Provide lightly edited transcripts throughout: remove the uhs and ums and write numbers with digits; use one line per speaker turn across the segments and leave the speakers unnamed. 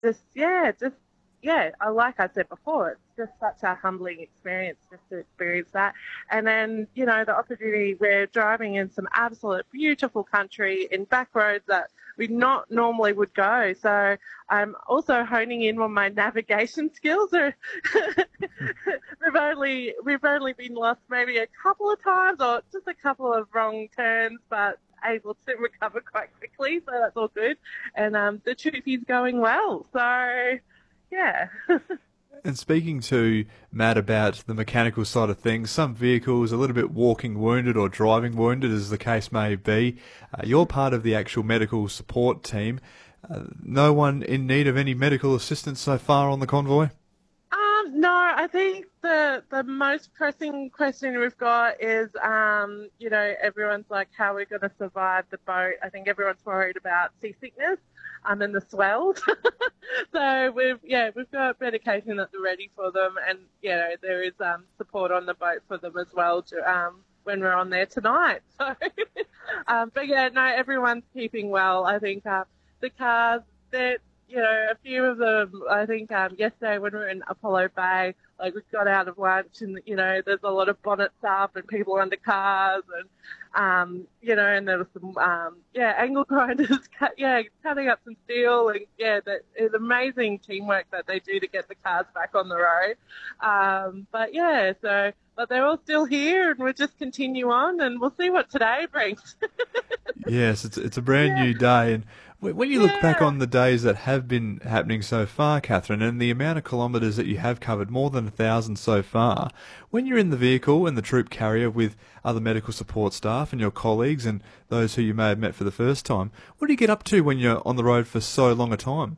Like I said before, it's just such a humbling experience just to experience that. And then, the opportunity, we're driving in some absolute beautiful country in back roads that we not normally would go. So I'm also honing in on my navigation skills. we've only been lost maybe a couple of times or just a couple of wrong turns, but able to recover quite quickly, so that's all good. And the trip is going well. So yeah.
And speaking to Matt about the mechanical side of things, some vehicles a little bit walking wounded or driving wounded, as the case may be. You're part of the actual medical support team. No one in need of any medical assistance so far on the convoy?
No, I think the most pressing question we've got is, everyone's like, how we're going to survive the boat. I think everyone's worried about seasickness, and the swells. So we've got medication at the ready for them, and there is support on the boat for them as well when we're on there tonight. So, but yeah, no, everyone's keeping well. I think the cars that a few of them, I think yesterday when we were in Apollo Bay, like we got out of lunch and, there's a lot of bonnets up and people under cars and there was some, angle grinders, cutting up some steel and, that is amazing teamwork that they do to get the cars back on the road. But they're all still here and we'll just continue on and we'll see what today brings.
Yes, it's a brand
Yeah,
new day, and when you look back
yeah.
on the days that have been happening so far, Catherine, and the amount of kilometres that you have covered, more than 1,000 so far, when you're in the vehicle in the troop carrier with other medical support staff and your colleagues and those who you may have met for the first time, what do you get up to when you're on the road for so long a time?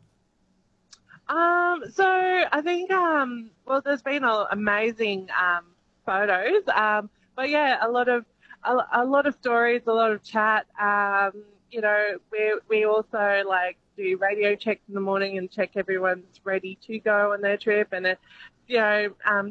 So I think, there's been amazing photos, but yeah, a lot of stories, a lot of chat. We also like do radio checks in the morning and check everyone's ready to go on their trip, and